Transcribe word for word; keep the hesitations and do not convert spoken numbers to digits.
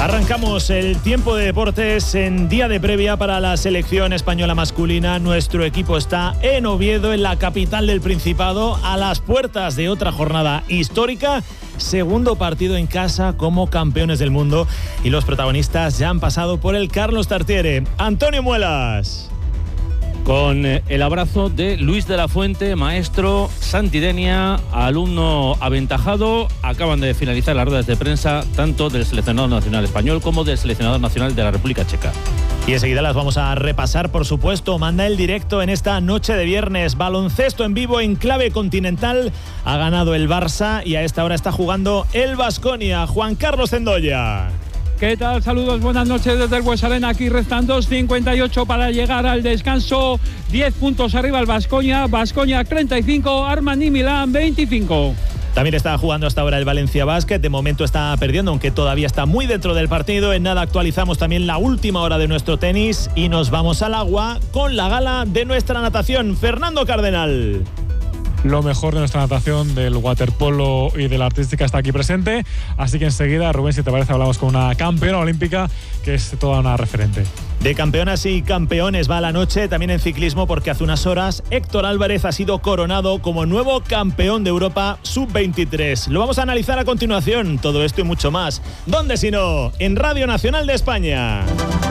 Arrancamos el tiempo de deportes en día de previa para la selección española masculina. Nuestro equipo está en Oviedo, en la capital del Principado, a las puertas de otra jornada histórica. Segundo partido en casa como campeones del mundo y los protagonistas ya han pasado por el Carlos Tartiere. Antonio Muelas. Con el abrazo de Luis de la Fuente, maestro Santidenia, alumno aventajado. Acaban de finalizar las ruedas de prensa tanto del seleccionador nacional español como del seleccionador nacional de la República Checa. Y enseguida las vamos a repasar, por supuesto. Manda el directo en esta noche de viernes. Baloncesto en vivo en clave continental. Ha ganado el Barça y a esta hora está jugando el Baskonia. Juan Carlos Zendoya. ¿Qué tal? Saludos, buenas noches desde el Bues Arena. Aquí restan dos cincuenta y ocho para llegar al descanso. diez puntos arriba el Baskonia. Baskonia treinta y cinco, Armani Milán veinticinco. También está jugando hasta ahora el Valencia Basket. De momento está perdiendo, aunque todavía está muy dentro del partido. En nada actualizamos también la última hora de nuestro tenis y nos vamos al agua con la gala de nuestra natación. Fernando Cardenal. Lo mejor de nuestra natación, del waterpolo y de la artística está aquí presente. Así que enseguida, Rubén, si te parece, hablamos con una campeona olímpica que es toda una referente. De campeonas y campeones va la noche también en ciclismo, porque hace unas horas Héctor Álvarez ha sido coronado como nuevo campeón de Europa sub veintitrés. Lo vamos a analizar a continuación, todo esto y mucho más. ¿Dónde si no? En Radio Nacional de España.